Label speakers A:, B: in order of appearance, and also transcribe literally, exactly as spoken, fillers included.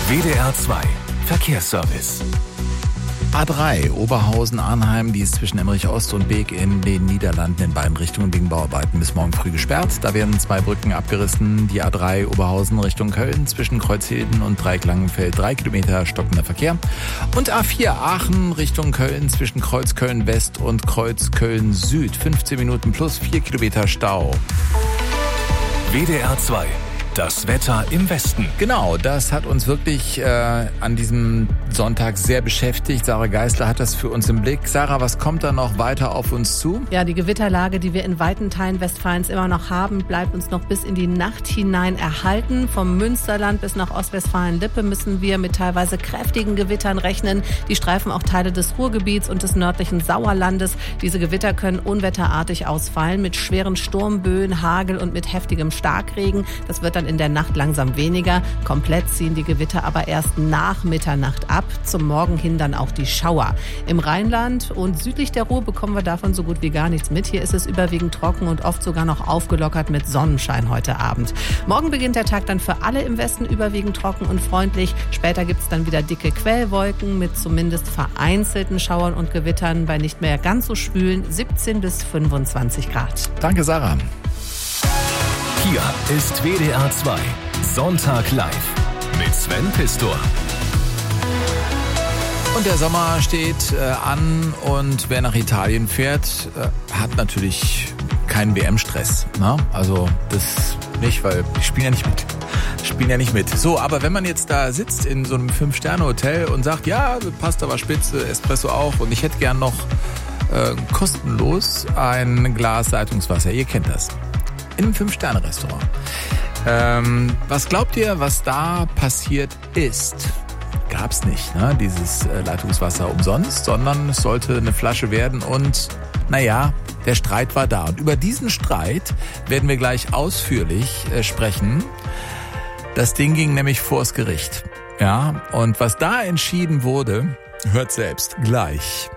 A: W D R zwei Verkehrsservice.
B: A drei Oberhausen-Arnheim, die ist zwischen Emmerich Ost und Beek in den Niederlanden in beiden Richtungen wegen Bauarbeiten bis morgen früh gesperrt. Da werden zwei Brücken abgerissen. Die A drei Oberhausen Richtung Köln zwischen Kreuzhilden und Dreieck-Langenfeld drei Kilometer stockender Verkehr. Und A vier Aachen Richtung Köln zwischen Kreuz Köln West und Kreuz Köln Süd fünfzehn Minuten plus vier Kilometer Stau.
A: W D R zwei. Das Wetter im Westen.
B: Genau, das hat uns wirklich äh, an diesem Sonntag sehr beschäftigt. Sarah Geisler hat das für uns im Blick. Sarah, was kommt da noch weiter auf uns zu?
C: Ja, die Gewitterlage, die wir in weiten Teilen Westfalens immer noch haben, bleibt uns noch bis in die Nacht hinein erhalten. Vom Münsterland bis nach Ostwestfalen-Lippe müssen wir mit teilweise kräftigen Gewittern rechnen. Die streifen auch Teile des Ruhrgebiets und des nördlichen Sauerlandes. Diese Gewitter können unwetterartig ausfallen mit schweren Sturmböen, Hagel und mit heftigem Starkregen. Das wird dann in der Nacht langsam weniger. Komplett ziehen die Gewitter aber erst nach Mitternacht ab. Zum Morgen hin dann auch die Schauer. Im Rheinland und südlich der Ruhr bekommen wir davon so gut wie gar nichts mit. Hier ist es überwiegend trocken und oft sogar noch aufgelockert mit Sonnenschein heute Abend. Morgen beginnt der Tag dann für alle im Westen überwiegend trocken und freundlich. Später gibt es dann wieder dicke Quellwolken mit zumindest vereinzelten Schauern und Gewittern bei nicht mehr ganz so schwülen siebzehn bis fünfundzwanzig Grad.
B: Danke, Sarah.
A: Hier ist W D R zwei Sonntag live mit Sven Pistor.
B: Und der Sommer steht äh, an und wer nach Italien fährt, äh, hat natürlich keinen W M-Stress. Ne? Also das nicht, weil die spielen ja nicht mit. Spielen ja nicht mit. So, aber wenn man jetzt da sitzt in so einem Fünf-Sterne-Hotel und sagt, ja, Pasta war spitze, Espresso auch und ich hätte gern noch äh, kostenlos ein Glas Leitungswasser. Ihr kennt das. In einem Fünf-Sterne-Restaurant. Ähm, was glaubt ihr, was da passiert ist? Gab's nicht, ne? Dieses äh, Leitungswasser umsonst, sondern es sollte eine Flasche werden und, naja, der Streit war da. Und über diesen Streit werden wir gleich ausführlich äh, sprechen. Das Ding ging nämlich vors Gericht. Ja, und was da entschieden wurde, hört selbst gleich.